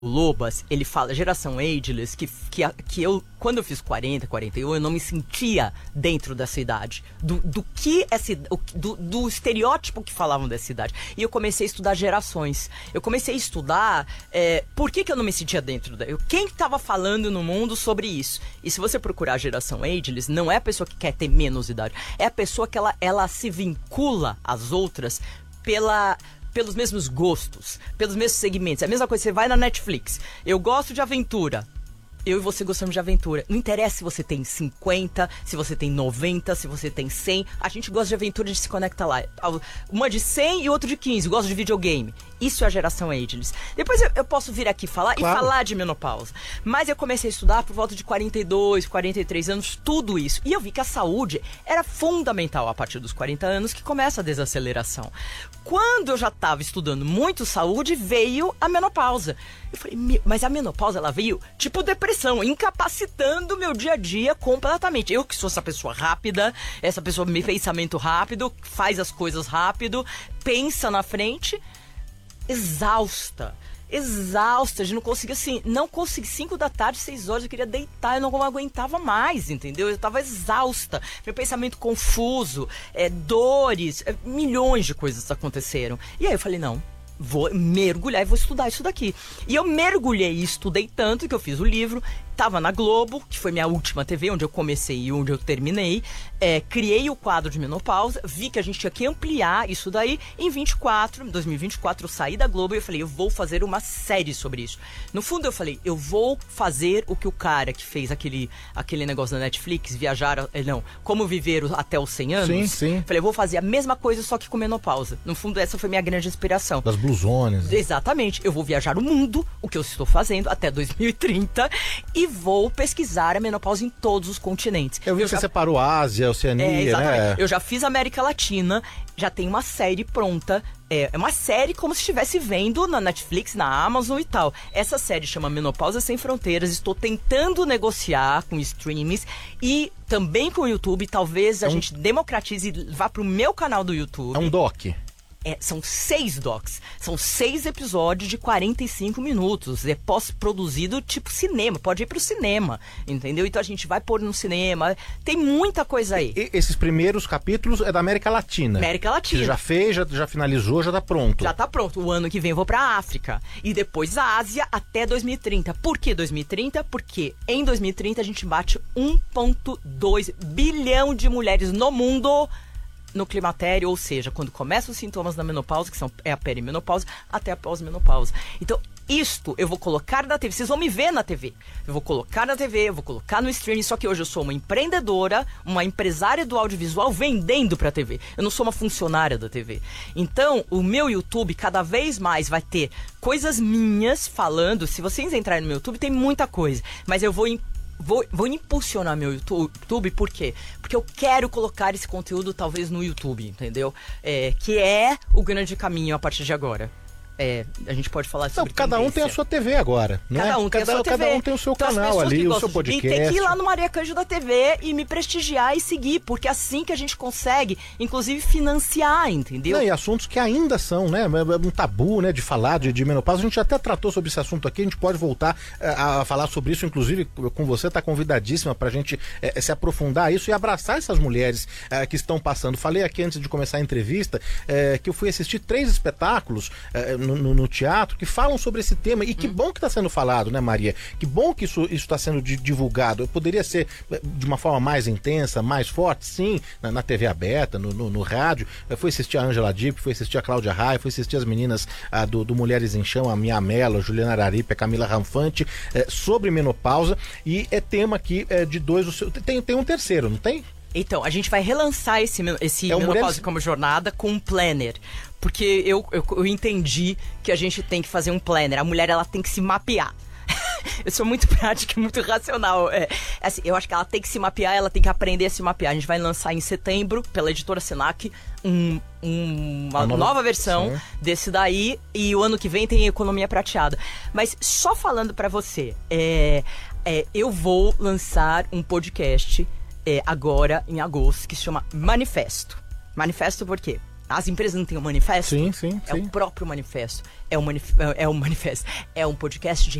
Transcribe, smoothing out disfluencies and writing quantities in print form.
Lobas, ele fala, geração ageless, que eu, quando eu fiz 40, 41, eu não me sentia dentro dessa idade. Do estereótipo que falavam dessa idade. E eu comecei a estudar gerações. Eu comecei a estudar por que eu não me sentia dentro quem estava falando no mundo sobre isso. E se você procurar a geração ageless, não é a pessoa que quer ter menos idade. É a pessoa que ela se vincula às outras pelos mesmos gostos, pelos mesmos segmentos. É a mesma coisa, você vai na Netflix. Eu gosto de aventura. Eu e você gostamos de aventura. Não interessa se você tem 50, se você tem 90, se você tem 100. A gente gosta de aventura, a gente se conecta lá. Uma de 100 e outra de 15. Gosto de videogame. Isso é a geração ageless. Depois eu posso vir aqui falar e falar de menopausa. Mas eu comecei a estudar por volta de 42, 43 anos, tudo isso. E eu vi que a saúde era fundamental a partir dos 40 anos, que começa a desaceleração. Quando eu já estava estudando muito saúde, veio a menopausa. Eu falei, mas a menopausa, ela veio tipo depressão, incapacitando o meu dia a dia completamente. Eu que sou essa pessoa rápida, essa pessoa me pensamento rápido, faz as coisas rápido, pensa na frente, exausta, a gente não conseguia, 5 da tarde, 6 horas, eu queria deitar, eu não aguentava mais, entendeu? Eu tava exausta, meu pensamento confuso, dores, milhões de coisas aconteceram. E aí eu falei, não, vou mergulhar e vou estudar isso daqui. E eu mergulhei e estudei tanto que eu fiz o livro, estava na Globo, que foi minha última TV, onde eu comecei e onde eu terminei, criei o quadro de menopausa, vi que a gente tinha que ampliar isso daí. Em 2024, eu saí da Globo e eu falei, eu vou fazer uma série sobre isso. No fundo eu falei, eu vou fazer o que o cara que fez aquele negócio da Netflix, Como Viver até os 100 anos. Sim. Falei, eu vou fazer a mesma coisa, só que com menopausa. No fundo, essa foi minha grande inspiração. Das blusones. Exatamente. Eu vou viajar o mundo, o que eu estou fazendo, até 2030, e vou pesquisar a menopausa em todos os continentes. Eu vi que você separou Ásia, Oceania, exatamente. né? Eu já fiz América Latina, já tem uma série pronta. É uma série como se estivesse vendo na Netflix, na Amazon e tal. Essa série chama Menopausa Sem Fronteiras. Estou tentando negociar com streams e também com o YouTube. Talvez a gente democratize e vá pro meu canal do YouTube. É um doc. São 6 docs, são 6 episódios de 45 minutos, é pós-produzido tipo cinema, pode ir pro cinema, entendeu? Então a gente vai pôr no cinema, tem muita coisa aí. E esses primeiros capítulos é da América Latina. América Latina. Você já fez, já finalizou, já tá pronto. Já tá pronto, o ano que vem eu vou pra África, e depois a Ásia até 2030. Por que 2030? Porque em 2030 a gente bate 1,2 bilhão de mulheres no mundo no climatério, ou seja, quando começam os sintomas da menopausa, que é a perimenopausa, até a pós-menopausa. Então, isto eu vou colocar na TV, vocês vão me ver na TV. Eu vou colocar na TV, eu vou colocar no streaming, só que hoje eu sou uma empreendedora, uma empresária do audiovisual vendendo pra TV. Eu não sou uma funcionária da TV. Então, o meu YouTube cada vez mais vai ter coisas minhas falando. Se vocês entrarem no meu YouTube, tem muita coisa, mas eu vou impulsionar meu YouTube, por quê? Porque eu quero colocar esse conteúdo talvez no YouTube, entendeu? Que é o grande caminho a partir de agora. A gente pode falar sobre cada um tem a sua TV agora, né? Cada um tem a sua TV. Cada um tem o seu canal ali, o seu podcast. Tem que ir lá no Maria Cândida TV e me prestigiar e seguir, porque é assim que a gente consegue, inclusive, financiar, entendeu? Não, e assuntos que ainda são, né, um tabu, né, de falar de menopausa. A gente até tratou sobre esse assunto aqui, a gente pode voltar a falar sobre isso, inclusive com você, tá convidadíssima pra gente se aprofundar isso e abraçar essas mulheres que estão passando. Falei aqui antes de começar a entrevista que eu fui assistir 3 espetáculos no teatro que falam sobre esse tema, e que bom que está sendo falado, né, Maria? Que bom que isso está sendo divulgado. Poderia ser de uma forma mais intensa, mais forte, sim, na TV aberta, no rádio. Eu fui assistir a Angela Dipp, fui assistir a Cláudia Raia, fui assistir as meninas do Mulheres em Chão, a Mia Mello, a Juliana Araripe, a Camila Ranfante, sobre menopausa, e é tema aqui de 2, tem um terceiro, não tem? Então, a gente vai relançar esse Menopausa como Jornada com um planner. Porque eu entendi que a gente tem que fazer um planner. A mulher, ela tem que se mapear. Eu sou muito prática e muito racional. Assim, eu acho que ela tem que se mapear, ela tem que aprender a se mapear. A gente vai lançar em setembro, pela editora Senac, uma nova versão desse daí. E o ano que vem tem Economia Prateada. Mas só falando pra você, eu vou lançar um podcast agora, em agosto, que se chama Manifesto. Manifesto por quê? As empresas não têm um manifesto? Sim. É o próprio manifesto. É um podcast de